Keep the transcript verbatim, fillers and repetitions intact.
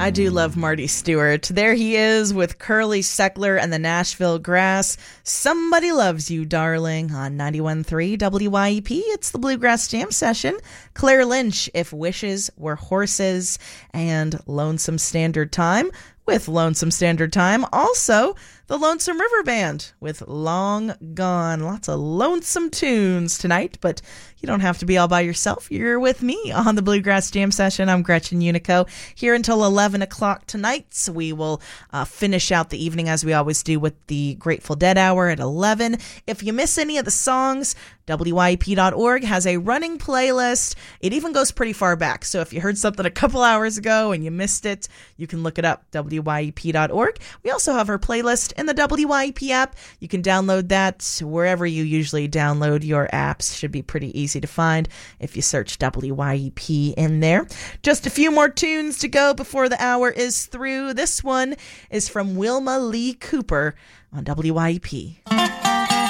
I do love Marty Stewart. There he is with Curly Seckler and the Nashville Grass. Somebody Loves You, Darling, on ninety-one point three W Y E P. It's the Bluegrass Jam Session. Claire Lynch, If Wishes Were Horses, and Lonesome Standard Time with Lonesome Standard Time. Also, the Lonesome River Band with Long Gone. Lots of lonesome tunes tonight, but you don't have to be all by yourself. You're with me on the Bluegrass Jam Session. I'm Gretchen Unico here until eleven o'clock tonight. So we will uh, finish out the evening as we always do with the Grateful Dead Hour at eleven. If you miss any of the songs, W Y E P dot org has a running playlist. It even goes pretty far back. So if you heard something a couple hours ago and you missed it, you can look it up, W Y E P dot org. We also have our playlist in the W Y E P app. You can download that wherever you usually download your apps. Should be pretty easy to find if you search W Y E P in there. Just a few more tunes to go before the hour is through. This one is from Wilma Lee Cooper on W Y E P.